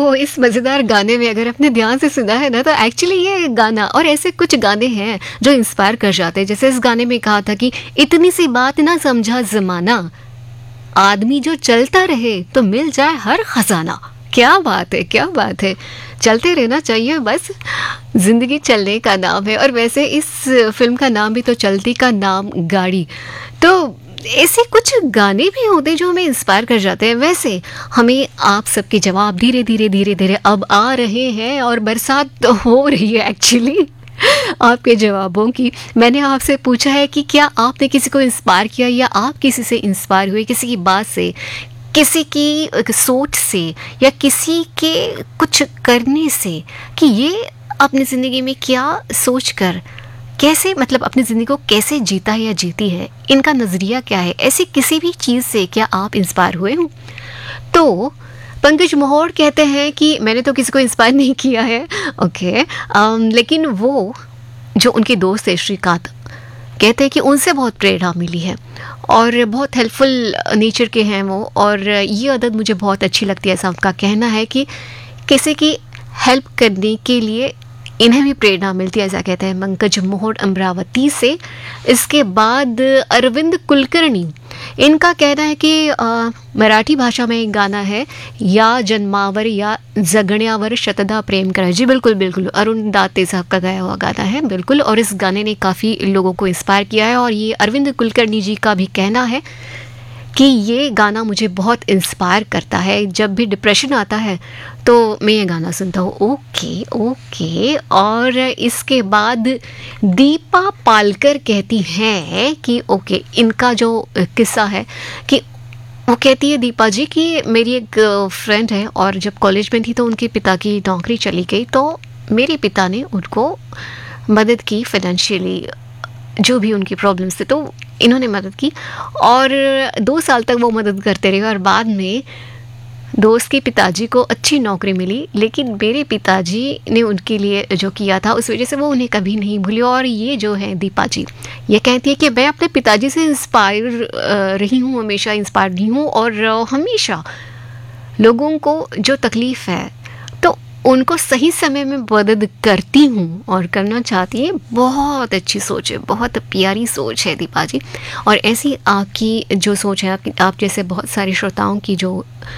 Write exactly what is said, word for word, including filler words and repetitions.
तो इस मज़ेदार गाने में अगर आपने ध्यान से सुना है ना, तो एक्चुअली ये गाना और ऐसे कुछ गाने हैं जो इंस्पायर कर जाते हैं। जैसे इस गाने में कहा था कि इतनी सी बात ना समझा ज़माना, आदमी जो चलता रहे तो मिल जाए हर खजाना। क्या बात है, क्या बात है। चलते रहना चाहिए, बस जिंदगी चलने का नाम है। और वैसे इस फिल्म का नाम भी तो चलती का नाम गाड़ी। तो ऐसे कुछ गाने भी होते हैं जो हमें इंस्पायर कर जाते हैं। वैसे हमें आप सबके जवाब धीरे धीरे धीरे धीरे अब आ रहे हैं और बरसात तो हो रही है एक्चुअली आपके जवाबों की। मैंने आपसे पूछा है कि क्या आपने किसी को इंस्पायर किया, या आप किसी से इंस्पायर हुए, किसी की बात से, किसी की सोच से, या किसी के कुछ करने से, कि ये अपनी ज़िंदगी में क्या सोच कर कैसे, मतलब अपनी ज़िंदगी को कैसे जीता है या जीती है, इनका नज़रिया क्या है। ऐसी किसी भी चीज़ से क्या आप इंस्पायर हुए हों? तो पंकज मोहोड़ कहते हैं कि मैंने तो किसी को इंस्पायर नहीं किया है, ओके, अम, लेकिन वो जो उनके दोस्त है श्रीकांत, कहते हैं कि उनसे बहुत प्रेरणा मिली है और बहुत हेल्पफुल नेचर के हैं वो। और ये आदत मुझे बहुत अच्छी लगती है। ऐसा उनका कहना है कि किसी की हेल्प करने के लिए इन्हें भी प्रेरणा मिलती है, ऐसा कहते हैं पंकज मोहोड़ अमरावती से। इसके बाद अरविंद कुलकर्णी, इनका कहना है कि आ, मराठी भाषा में एक गाना है, या जन्मावर या जगण्यावर शतदा प्रेम करा। जी बिल्कुल बिल्कुल, अरुण दाते साहब का गाया हुआ गाना है बिल्कुल। और इस गाने ने काफ़ी लोगों को इंस्पायर किया है। और ये अरविंद कुलकर्णी जी का भी कहना है कि ये गाना मुझे बहुत इंस्पायर करता है। जब भी डिप्रेशन आता है तो मैं ये गाना सुनता हूँ। Okay okay. और इसके बाद दीपा पालकर कहती हैं कि ओके, इनका जो किस्सा है कि वो कहती है दीपा जी कि मेरी एक फ्रेंड है और जब कॉलेज में थी तो उनके पिता की नौकरी चली गई, तो मेरे पिता ने उनको मदद की फाइनेंशियली, जो भी उनकी प्रॉब्लम्स थे तो इन्होंने मदद की। और दो साल तक वो मदद करते रहे और बाद में दोस्त के पिताजी को अच्छी नौकरी मिली, लेकिन मेरे पिताजी ने उनके लिए जो किया था उस वजह से वो उन्हें कभी नहीं भूली। और ये जो है दीपा जी, ये कहती है कि मैं अपने पिताजी से इंस्पायर रही हूँ, हमेशा इंस्पायर रही हूँ और हमेशा लोगों को जो तकलीफ़ है तो उनको सही समय में मदद करती हूँ और करना चाहती है। बहुत अच्छी सोच है, बहुत प्यारी सोच है दीपा जी। और ऐसी आपकी जो सोच है, आप, आप जैसे बहुत सारे श्रोताओं की जो